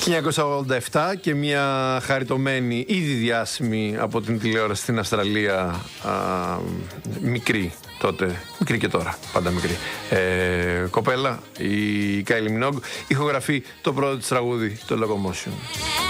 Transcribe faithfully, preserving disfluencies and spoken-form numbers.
χίλια εννιακόσια ογδόντα επτά και μια χαριτωμένη, ήδη διάσημη από την τηλεόραση στην Αυστραλία, α, μικρή τότε, μικρή και τώρα, πάντα μικρή, ε, κοπέλα, η Kylie Minogue, ηχογραφεί το πρώτο της τραγούδι, το Locomotion.